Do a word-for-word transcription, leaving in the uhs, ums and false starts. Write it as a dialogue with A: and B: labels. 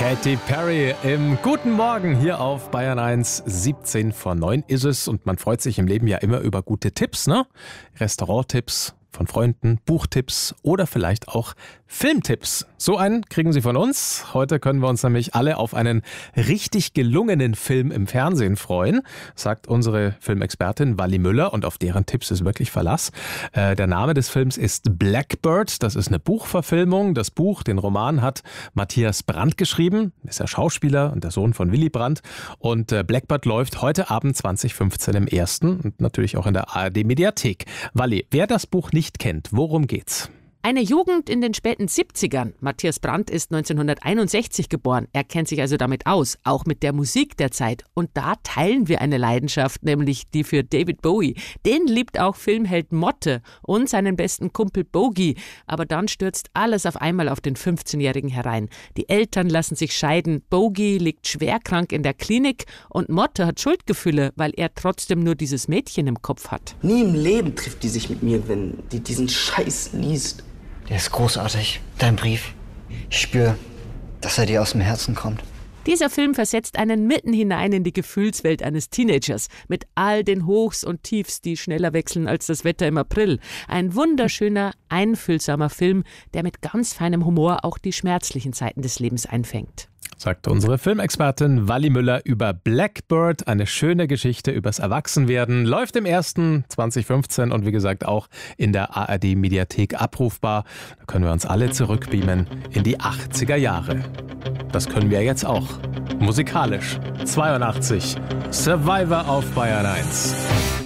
A: Katy Perry im Guten Morgen hier auf Bayern eins. siebzehn vor neun ist es und man freut sich im Leben ja immer über gute Tipps, ne? Restauranttipps von Freunden, Buchtipps oder vielleicht auch Filmtipps. So einen kriegen Sie von uns. Heute können wir uns nämlich alle auf einen richtig gelungenen Film im Fernsehen freuen, sagt unsere Filmexpertin Wally Müller, und auf deren Tipps ist wirklich Verlass. Äh, der Name des Films ist Blackbird. Das ist eine Buchverfilmung. Das Buch, den Roman hat Matthias Brandt geschrieben. Ist ja Schauspieler und der Sohn von Willy Brandt. Und äh, Blackbird läuft heute Abend zwanzig fünfzehn im Ersten und natürlich auch in der A R D-Mediathek. Wally, wer das Buch nicht kennt, worum geht's?
B: Eine Jugend in den späten siebzigern. Matthias Brandt ist neunzehnhunderteinundsechzig geboren. Er kennt sich also damit aus, auch mit der Musik der Zeit. Und da teilen wir eine Leidenschaft, nämlich die für David Bowie. Den liebt auch Filmheld Motte und seinen besten Kumpel Bogey. Aber dann stürzt alles auf einmal auf den fünfzehnjährigen herein. Die Eltern lassen sich scheiden, Bogey liegt schwerkrank in der Klinik und Motte hat Schuldgefühle, weil er trotzdem nur dieses Mädchen im Kopf hat.
C: Nie im Leben trifft die sich mit mir, wenn die diesen Scheiß liest.
D: Der ist großartig, dein Brief. Ich spüre, dass er dir aus dem Herzen kommt.
B: Dieser Film versetzt einen mitten hinein in die Gefühlswelt eines Teenagers mit all den Hochs und Tiefs, die schneller wechseln als das Wetter im April. Ein wunderschöner, einfühlsamer Film, der mit ganz feinem Humor auch die schmerzlichen Zeiten des Lebens einfängt.
A: Sagt unsere Filmexpertin Wally Müller über Blackbird. Eine schöne Geschichte übers Erwachsenwerden. Läuft im Ersten zwanzig fünfzehn und wie gesagt auch in der A R D-Mediathek abrufbar. Da können wir uns alle zurückbeamen in die achtziger Jahre. Das können wir jetzt auch. Musikalisch. zweiundachtzig. Survivor auf Bayern eins.